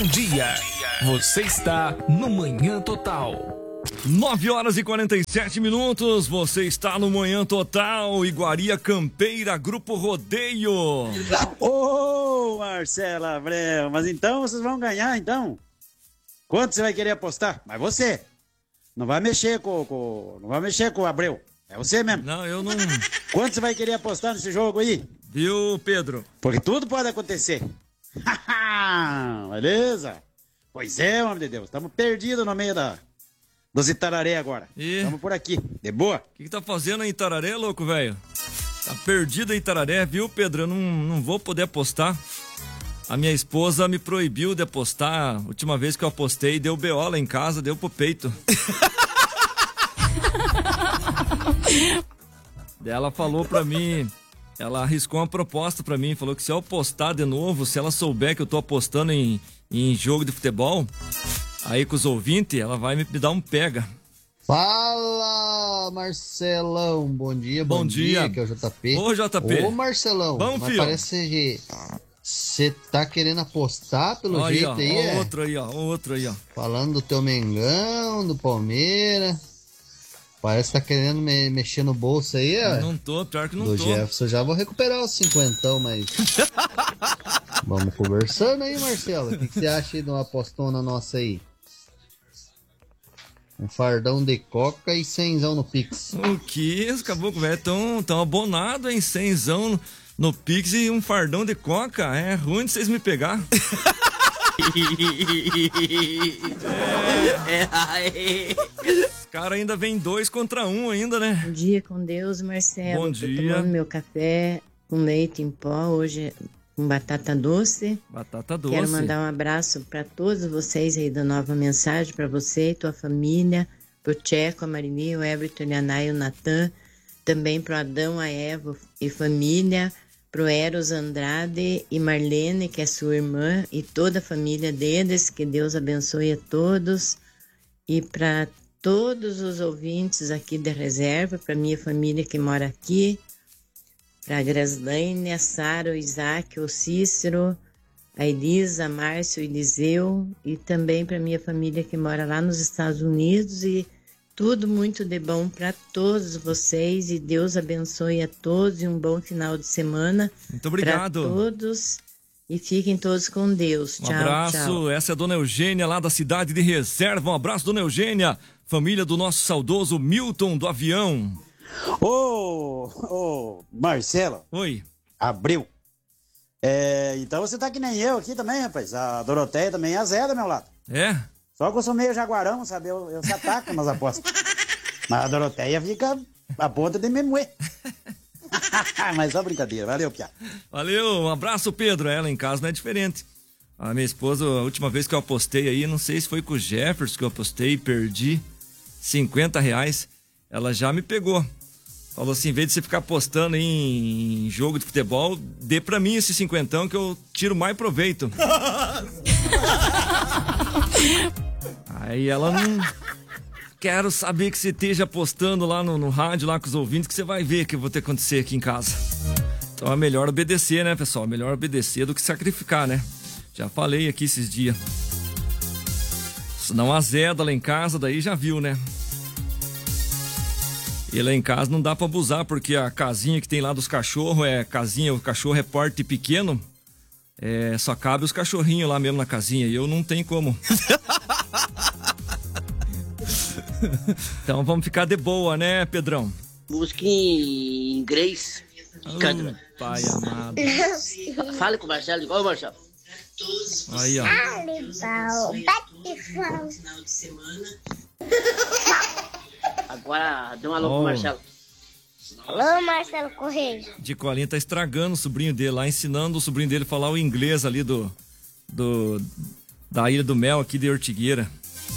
dia. Você está no Manhã Total. 9h47, você está no Manhã Total, Iguaria Campeira, Grupo Rodeio. Ô, Marcela Abreu, mas então vocês vão ganhar, então? Quanto você vai querer apostar? Mas você. Não vai mexer não vai mexer com o Abreu. É você mesmo. Não, eu não... Quanto você vai querer apostar nesse jogo aí? Viu, Pedro? Porque tudo pode acontecer. Beleza? Pois é, homem de Deus. Estamos perdidos no meio dos Itararé agora. Estamos por aqui. De boa? O que tá fazendo em Itararé, louco, velho? Tá perdido em Itararé, viu, Pedro? Eu não vou poder apostar. A minha esposa me proibiu de apostar. A última vez que eu apostei, deu BO lá em casa, deu pro peito. Ela falou pra mim, ela arriscou uma proposta pra mim, falou que se eu apostar de novo, se ela souber que eu tô apostando em jogo de futebol, aí com os ouvintes, ela vai me dar um pega. Fala, Marcelão, bom dia. Bom dia, que é o JP. Ô, JP. Ô, Marcelão, vamos, mas filho. Parece que você tá querendo apostar pelo aí, jeito ó, aí, outro aí, ó. Falando do teu Mengão, do Palmeiras. Parece que tá querendo mexer no bolso aí, ó. Não tô, pior que não do tô. Jefferson, já vou recuperar os 50, mas... Vamos conversando aí, Marcelo. O que você acha aí de uma apostona nossa aí? Um fardão de coca e 100zão no Pix. O que? Esse caboclo velho tão abonado em 100zão no Pix e um fardão de coca. É ruim de vocês me pegar. Os caras ainda vem 2 contra 1 ainda, né? Bom dia com Deus, Marcelo. Bom Tô dia. tomando meu café com leite em pó, hoje com batata doce. Batata doce. Quero mandar um abraço para todos vocês aí da Nova Mensagem, para você e tua família, pro Tcheco, a Marini, o Everton, a Yanai e o Natan, também pro Adão, a Eva e família, pro Eros Andrade e Marlene, que é sua irmã, e toda a família deles, que Deus abençoe a todos, e para todos os ouvintes aqui da reserva, para minha família que mora aqui, para a Graslaine, a Sara, o Isaac, o Cícero, a Elisa, a Márcio, o Eliseu, e também para minha família que mora lá nos Estados Unidos, e tudo muito de bom para todos vocês, e Deus abençoe a todos, e um bom final de semana. Muito obrigado. Para todos, e fiquem todos com Deus. Tchau, Um abraço, tchau. Essa é a Dona Eugênia lá da cidade de Reserva. Um abraço, Dona Eugênia, família do nosso saudoso Milton do Avião. Ô, Marcelo. Oi. Abreu. Então você tá que nem eu aqui também, rapaz. A Doroteia também é a Zé do meu lado. É? Só que eu sou meio jaguarão, sabe? Eu se ataco nas apostas. Mas a Doroteia fica a ponta de memoê. Mas só brincadeira. Valeu, Piá. Valeu, um abraço, Pedro. Ela em casa não é diferente. A minha esposa, a última vez que eu apostei aí, não sei se foi com o Jefferson que eu apostei e perdi R$50. Ela já me pegou. Falou assim, em vez de você ficar apostando em jogo de futebol, dê pra mim esse 50 que eu tiro mais proveito. Aí ela não... Quero saber que você esteja apostando lá no rádio, lá com os ouvintes, que você vai ver o que vai acontecer aqui em casa. Então é melhor obedecer, né, pessoal? Melhor obedecer do que sacrificar, né? Já falei aqui esses dias. Senão azeda lá em casa, daí já viu, né? E lá em casa não dá pra abusar, porque a casinha que tem lá dos cachorros o cachorro é porte pequeno, só cabe os cachorrinhos lá mesmo na casinha, e eu não tenho como. Então vamos ficar de boa, né, Pedrão? Música em inglês. Pai amado. Fale com o Marcelo, igual o Marcelo. Aí, ó. Agora dê um alô pro Marcelo. Alô, Marcelo Correia. De Colinha tá estragando o sobrinho dele lá, ensinando o sobrinho dele a falar o inglês ali da Ilha do Mel, aqui de Ortigueira.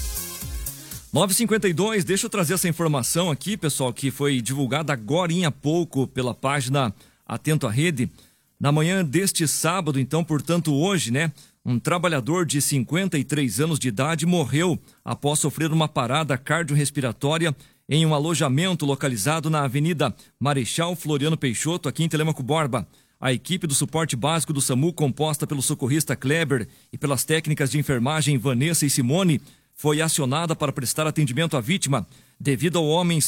9h52, deixa eu trazer essa informação aqui, pessoal, que foi divulgada agorinha há pouco pela página Atento à Rede. Na manhã deste sábado, então, portanto hoje, né, um trabalhador de 53 anos de idade morreu após sofrer uma parada cardiorrespiratória em um alojamento localizado na Avenida Marechal Floriano Peixoto, aqui em Telêmaco Borba. A equipe do suporte básico do SAMU, composta pelo socorrista Kleber e pelas técnicas de enfermagem Vanessa e Simone, foi acionada para prestar atendimento à vítima, devido ao homem